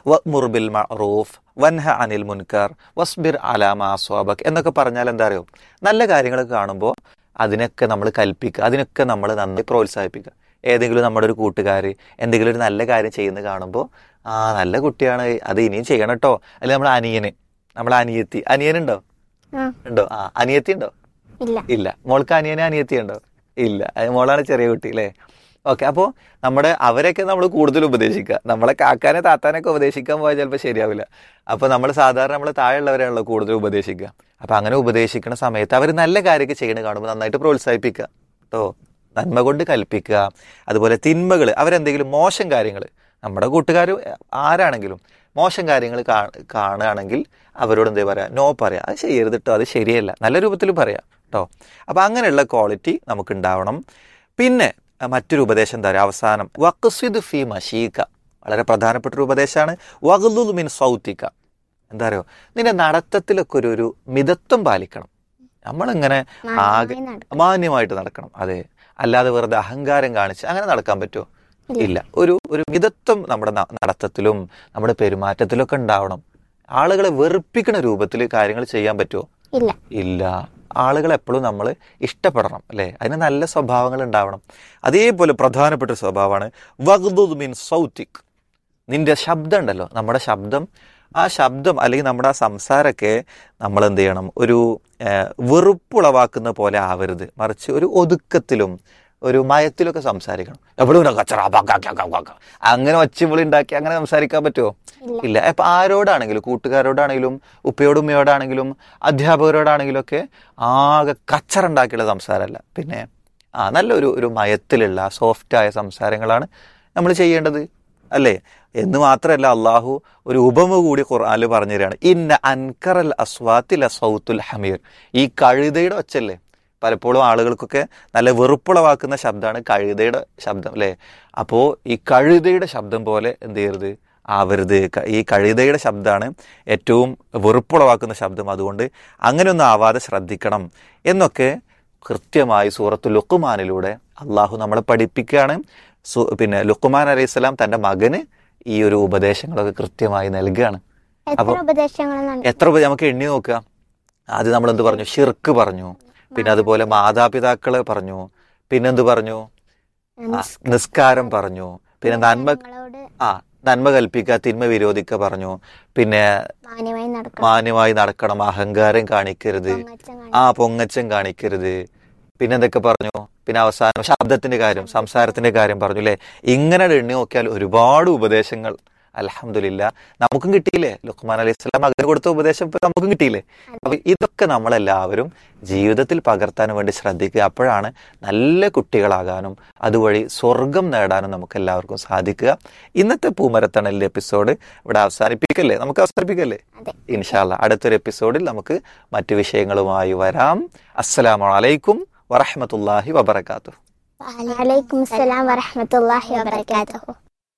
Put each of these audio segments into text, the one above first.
വഅ്മുർ bill മഅറൂഫ് വൻഹ Anil മുൻകർ വസ്ബിർ അലാ മാ അസ്വാബക് എന്നൊക്കെ പറഞ്ഞാൽ എന്താ അറിയോ, നല്ല കാര്യങ്ങൾ കാണുമ്പോൾ അതിനൊക്കെ നമ്മൾ കൽപ്പിക്കുക, അതിനൊക്കെ നമ്മൾ നന്നായി പ്രോത്സാഹിപ്പിക്കുക. ഏതെങ്കിലും നമ്മുടെ ഒരു കൂട്ടുകാർ എന്തെങ്കിലും ഒരു നല്ല കാര്യം ചെയ്യുന്നത് കാണുമ്പോൾ നല്ല കുട്ടിയാണ്, അത് ഇനിയും ചെയ്യണം കേട്ടോ. അല്ലെങ്കിൽ നമ്മളെ അനിയന്, നമ്മളെ അനിയത്തി, അനിയനുണ്ടോ? ഉണ്ടോ? അനിയത്തി ഉണ്ടോ? ഇല്ല. മോൾക്ക് അനിയത്തി ഉണ്ടോ? ഇല്ല. മോളാണ് ചെറിയ കുട്ടി അല്ലേ? ഓക്കെ. അപ്പോൾ അവരെയൊക്കെ നമ്മൾ കൂടുതൽ ഉപദേശിക്കുക. നമ്മളെ കാക്കാനെ താത്താനൊക്കെ ഉപദേശിക്കാൻ പോയാൽ ചിലപ്പോൾ ശരിയാവില്ല. അപ്പോൾ നമ്മൾ സാധാരണ നമ്മൾ താഴെയുള്ളവരെയാണല്ലോ കൂടുതൽ ഉപദേശിക്കുക. അപ്പോൾ അങ്ങനെ ഉപദേശിക്കുന്ന സമയത്ത് അവർ നല്ല കാര്യമൊക്കെ ചെയ്യണത് കാണുമ്പോൾ നന്നായിട്ട് പ്രോത്സാഹിപ്പിക്കുക കേട്ടോ. നന്മ കൊണ്ട് കൽപ്പിക്കുക. അതുപോലെ തിന്മകൾ, അവരെന്തെങ്കിലും മോശം കാര്യങ്ങൾ, നമ്മുടെ കൂട്ടുകാർ ആരാണെങ്കിലും മോശം കാര്യങ്ങൾ കാണുകയാണെങ്കിൽ അവരോട് എന്താ പറയുക, നോ പറയാം, അത് ചെയ്യരുത് കേട്ടോ, അത് ശരിയല്ല, നല്ല രൂപത്തിൽ പറയാം കേട്ടോ. അപ്പോൾ അങ്ങനെയുള്ള ക്വാളിറ്റി നമുക്കുണ്ടാവണം. പിന്നെ മറ്റൊരു ഉപദേശം എന്താ പറയുക, അവസാനം വഖ്സിദ് ഫീ മശീക, വളരെ പ്രധാനപ്പെട്ട ഒരു ഉപദേശമാണ്. വഗ്ളുദ് മിൻ സൗതിക, എന്താ പറയുക, നിന്റെ നടത്തത്തിലൊക്കെ ഒരു മിതത്വം പാലിക്കണം. നമ്മളിങ്ങനെ ആകെ മാന്യമായിട്ട് നടക്കണം. അതെ, അല്ലാതെ വെറുതെ അഹങ്കാരം കാണിച്ച് അങ്ങനെ നടക്കാൻ പറ്റുമോ? ഇല്ല. ഒരു മിതത്വം നമ്മുടെ നടത്തത്തിലും നമ്മുടെ പെരുമാറ്റത്തിലൊക്കെ ഉണ്ടാവണം. ആളുകളെ വെറുപ്പിക്കുന്ന രൂപത്തിൽ കാര്യങ്ങൾ ചെയ്യാൻ പറ്റുമോ? ഇല്ല. ആളുകളെ എപ്പോഴും നമ്മൾ ഇഷ്ടപ്പെടണം അല്ലേ? അതിന് നല്ല സ്വഭാവങ്ങൾ ഉണ്ടാവണം. അതേപോലെ പ്രധാനപ്പെട്ട ഒരു സ്വഭാവമാണ് വഗ്ളുദ് മിൻ സൗതിക്, നിന്റെ ശബ്ദം ഉണ്ടല്ലോ, നമ്മുടെ ശബ്ദം, ആ ശബ്ദം അല്ലെങ്കിൽ നമ്മുടെ ആ സംസാരമൊക്കെ നമ്മൾ എന്ത് ചെയ്യണം, ഒരു വെറുപ്പുളവാക്കുന്ന പോലെ ആവരുത്, മറിച്ച് ഒരു ഒതുക്കത്തിലും ഒരു മയത്തിലൊക്കെ സംസാരിക്കണം. എപ്പോഴും അങ്ങനെ ഒച്ചവിളി ഉണ്ടാക്കി അങ്ങനെ സംസാരിക്കാൻ പറ്റുമോ? ഇല്ല. അപ്പം ആരോടാണെങ്കിലും, കൂട്ടുകാരോടാണെങ്കിലും ഉപ്പയോടും ഉമ്മയോടാണെങ്കിലും അധ്യാപകരോടാണെങ്കിലും ഒക്കെ ആകെ കച്ചറുണ്ടാക്കിയുള്ള സംസാരമല്ല. പിന്നെ നല്ലൊരു മയത്തിലുള്ള സോഫ്റ്റായ സംസാരങ്ങളാണ് നമ്മൾ ചെയ്യേണ്ടത് അല്ലേ? എന്ന് മാത്രമല്ല, അള്ളാഹു ഒരു ഉപമ കൂടി ഖുർആനിൽ പറഞ്ഞു തരികയാണ്. ഇന്ന അൻകറൽ അസ്വാത്തി ലസൗത്തുൽ ഹമീർ. ഈ കഴുതയുടെ ഒച്ചല്ലേ, പലപ്പോഴും ആളുകൾക്കൊക്കെ നല്ല വെറുപ്പുളവാക്കുന്ന ശബ്ദമാണ് കഴുതയുടെ ശബ്ദം അല്ലേ? അപ്പോൾ ഈ കഴുതയുടെ ശബ്ദം പോലെ എന്ത് ചെയ്യരുത്, ആവരുത്. ഈ കഴുതയുടെ ശബ്ദമാണ് ഏറ്റവും വെറുപ്പുളവാക്കുന്ന ശബ്ദം. അതുകൊണ്ട് അങ്ങനെയൊന്നും ആവാതെ ശ്രദ്ധിക്കണം എന്നൊക്കെ കൃത്യമായി സൂറത്തുൽ ലുഖ്മാനിലൂടെ അള്ളാഹു നമ്മളെ പഠിപ്പിക്കുകയാണ്. പിന്നെ ലുഖ്മാൻ അലൈഹിസ്സലാം തൻ്റെ മകന് ഈ ഒരു ഉപദേശങ്ങളൊക്കെ കൃത്യമായി നൽകുകയാണ്. അപ്പോൾ എത്ര നമുക്ക് എണ്ണി നോക്കുക. ആദ്യം നമ്മളെന്ത് പറഞ്ഞു? ഷിർക്ക് പറഞ്ഞു. പിന്നെ അതുപോലെ മാതാപിതാക്കളെ പറഞ്ഞു. പിന്നെന്ത് പറഞ്ഞു? നിസ്കാരം പറഞ്ഞു. പിന്നെ നന്മ കൽപ്പിക്കുക, തിന്മ വിരോധിക്കുക പറഞ്ഞു. പിന്നെ മാന്യമായി നടക്കണം, അഹങ്കാരം കാണിക്കരുത്, പൊങ്ങച്ചം കാണിക്കരുത്. പിന്നെ എന്തൊക്കെ പറഞ്ഞു? പിന്നെ അവസാനം ശബ്ദത്തിന്റെ കാര്യം, സംസാരത്തിന്റെ കാര്യം പറഞ്ഞു അല്ലേ? ഇങ്ങനെ എണ്ണി നോക്കിയാൽ ഒരുപാട് ഉപദേശങ്ങൾ അൽഹംദുലില്ലാ നമുക്കും കിട്ടിയില്ലേ? ലുഖ്മാൻ അലൈഹിസ്സലാം മകന് കൊടുത്ത ഉപദേശം നമുക്കും കിട്ടിയില്ലേ? അപ്പൊ ഇതൊക്കെ നമ്മളെല്ലാവരും ജീവിതത്തിൽ പകർത്താൻ വേണ്ടി ശ്രദ്ധിക്കുക. അപ്പോഴാണ് നല്ല കുട്ടികളാകാനും അതുവഴി സ്വർഗം നേടാനും നമുക്ക് എല്ലാവർക്കും സാധിക്കുക. ഇന്നത്തെ പൂമരത്തണലിന്റെ എപ്പിസോഡ് ഇവിടെ അവസാനിപ്പിക്കല്ലേ? നമുക്ക് അവസാനിപ്പിക്കല്ലേ? ഇൻഷാ അല്ലാഹ് അടുത്തൊരു എപ്പിസോഡിൽ നമുക്ക് മറ്റു വിഷയങ്ങളുമായി വരാം. അസ്സലാമു അലൈക്കും വറഹ്മത്തുള്ളാഹി വബറകാതുഹു. വഅലൈക്കും അസ്സലാം വറഹ്മത്തുള്ളാഹി വബറകാതുഹു.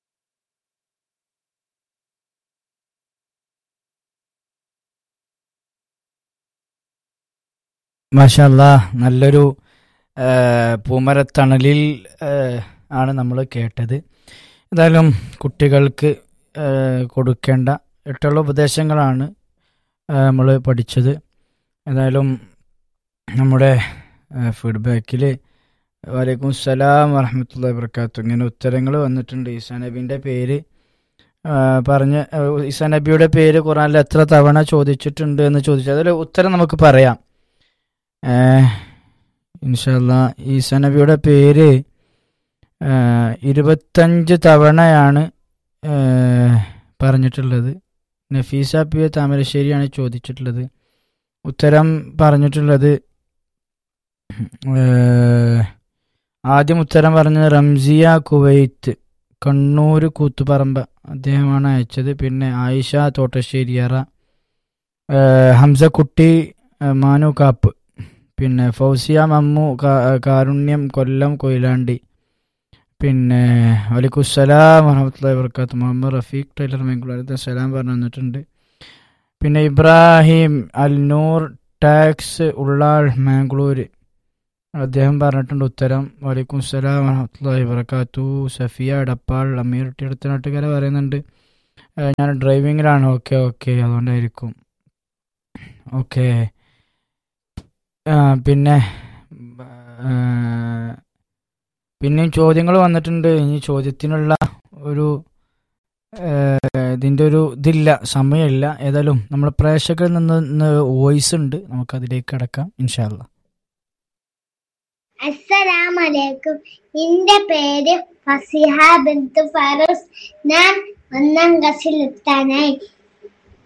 മാഷാ അല്ലാഹ്, നല്ലൊരു പൂമരത്തണലിൽ ആണ് നമ്മൾ കേട്ടത്. എന്തായാലും കുട്ടികൾക്ക് കൊടുക്കേണ്ട 8 ഉപദേശങ്ങളാണ് നമ്മൾ പഠിച്ചത്. എന്തായാലും നമ്മുടെ ഫീഡ്ബാക്കിൽ വലൈക്കും സലാം വറഹ്മത്തുള്ളാഹി വബറകാതുഹു ഇങ്ങനെ ഉത്തരങ്ങൾ വന്നിട്ടുണ്ട്. ഈസാ നബിൻ്റെ പേര് ഈസാ നബിയുടെ പേര് ഖുർആനിൽ എത്ര തവണ ചോദിച്ചിട്ടുണ്ട് എന്ന് ചോദിച്ചു. അതിൽ ഉത്തരം നമുക്ക് പറയാം ഇൻഷാ അല്ലാഹ്. ഈസാ നബിയുടെ പേര് 25 തവണയാണ് പറഞ്ഞിട്ടുള്ളത്. നഫീസ പി താമരശ്ശേരിയാണ് ചോദിച്ചിട്ടുള്ളത്. ഉത്തരം പറഞ്ഞിട്ടുള്ളത് ആദ്യം ഉത്തരം പറഞ്ഞത് റംസിയ കുവൈത്ത് കണ്ണൂർ കൂത്തുപറമ്പ്, അദ്ദേഹമാണ് അയച്ചത്. പിന്നെ ആയിഷ തോട്ടശ്ശേരിയറ, ഹംസക്കുട്ടി മാനു കാപ്പ്, പിന്നെ ഫൗസിയ മമ്മു കാരുണ്യം കൊല്ലം കൊയിലാണ്ടി, പിന്നെ വലൈക്കുസ്സലാം വറഹ്മത്തുള്ളാഹി വബറകാതുഹു മുഹമ്മദ് റഫീഖ് ടൈലർ മംഗളൂർ സലാം പറഞ്ഞു തന്നിട്ടുണ്ട്. പിന്നെ ഇബ്രാഹിം അൽ നൂർ ടാക്സ് ഉള്ളാൾ മാംഗ്ലൂർ, അദ്ദേഹം പറഞ്ഞിട്ടുണ്ട് ഉത്തരം. വലൈക്കുസ്സലാം വറഹ്മത്തുള്ളാഹി വബറകാതുഹു. സഫിയ എടപ്പാൾ അമീർ ടിടുത്തനാട്ടുകാരെ പറയുന്നുണ്ട്. ഞാൻ ഡ്രൈവിങ്ങിലാണ്. ഓക്കെ ഓക്കെ, അതുകൊണ്ടായിരിക്കും. ഓക്കെ. പിന്നെ പിന്നെയും ചോദ്യങ്ങൾ വന്നിട്ടുണ്ട്. ഇനി ചോദ്യത്തിനുള്ള ഒരു ഇതിൻ്റെ ഒരു ഇതില്ല, സമയമില്ല. ഏതായാലും നമ്മുടെ പ്രേക്ഷകരിൽ നിന്ന് വോയിസ് ഉണ്ട്, നമുക്കതിലേക്ക് കടക്കാം ഇൻഷാ അല്ലാ. അസ്സലാമലൈക്കും. എന്റെ പേര് ഫസിഹ ബിന്ത് ഫാറൂസ്. ഞാൻ 1ാം ക്ലാസ്സിൽ എത്താനായി.